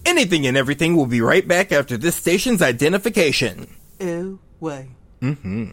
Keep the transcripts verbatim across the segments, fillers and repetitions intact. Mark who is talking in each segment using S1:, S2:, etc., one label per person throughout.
S1: Anything and Everything will be right back after this station's identification.
S2: Oh, way.
S1: Mm-hmm.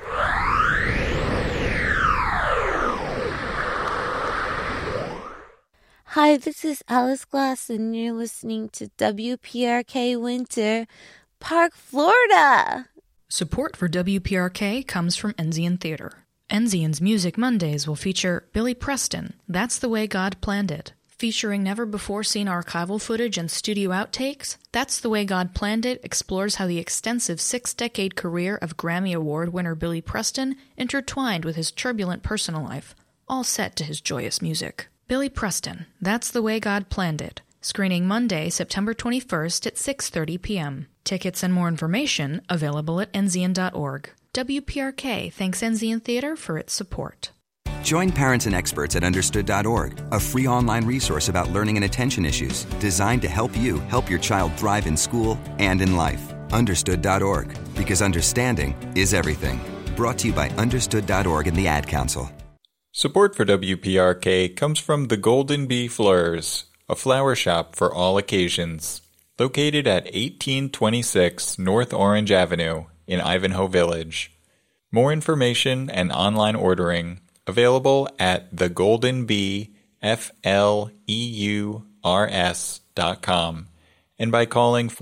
S3: Hi, this is Alice Glass, and you're listening to W P R K Winter Park, Florida.
S4: Support for W P R K comes from Enzian Theater. Enzian's Music Mondays will feature Billy Preston, That's the Way God Planned It. Featuring never-before-seen archival footage and studio outtakes, That's the Way God Planned It explores how the extensive six-decade career of Grammy Award winner Billy Preston intertwined with his turbulent personal life, all set to his joyous music. Billy Preston, That's the Way God Planned It, screening Monday, September twenty-first at six thirty p.m. Tickets and more information available at enzian dot org. W P R K thanks Enzian Theater for its support.
S5: Join parents and experts at understood dot org, a free online resource about learning and attention issues designed to help you help your child thrive in school and in life. understood dot org, because understanding is everything. Brought to you by understood dot org and the Ad Council.
S6: Support for W P R K comes from the Golden Bee Fleurs, a flower shop for all occasions, located at eighteen twenty-six North Orange Avenue in Ivanhoe Village. More information and online ordering available at the golden bee f l e u r s dot com and by calling